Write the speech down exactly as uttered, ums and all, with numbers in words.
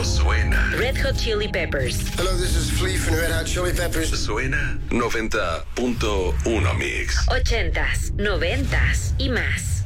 no suena. Red Hot Chili Peppers. Hello, this is Flea from Red Hot Chili Peppers. Suena noventa punto uno Mix. Ochentas, noventas y más.